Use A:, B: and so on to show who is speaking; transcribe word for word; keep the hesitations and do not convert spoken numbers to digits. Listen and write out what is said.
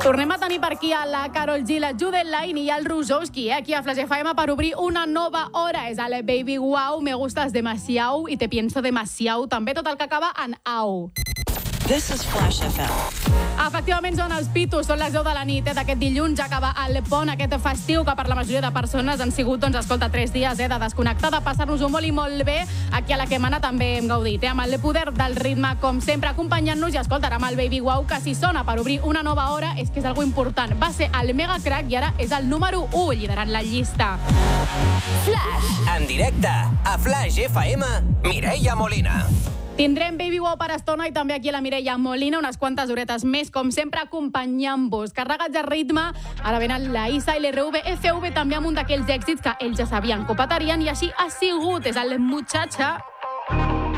A: Tornem a tenir per aquí a la Karol G, la Judith Line i el Rusowski, eh? Aquí a Flash F M per obrir una nova hora. És el Baby Wow, me gustas demasiado i te pienso demasiado. També tot el que acaba en au.
B: This is Flash F M.
A: Efectivament són els pitos, són les deu de la nit, eh, d'aquest dilluns, ja acaba el pont, aquest festiu, que per la majoria de persones han sigut, doncs, escolta, tres dies eh, de desconnectar, de passar-nos-ho molt i molt bé. Aquí a la Quemana també hem gaudit, eh, amb el poder del ritme, com sempre, acompanyant-nos, i escolta, ara amb el Baby Wow, que si sona per obrir una nova hora, és que és algo important. Va ser el mega crack i ara és el número u, liderant la llista.
C: Flash. En directe, a Flash F M, Mireia Molina.
A: Tindrem Baby Wow per estona i també aquí a la Mireia Molina unes quantes horetes més, com sempre, acompanyant-vos. Carregats de ritme, ara venen la Isa i l'R V F V també amb un d'aquells èxits que ells ja sabien que ho petarien i així ha sigut. És el Muchacha.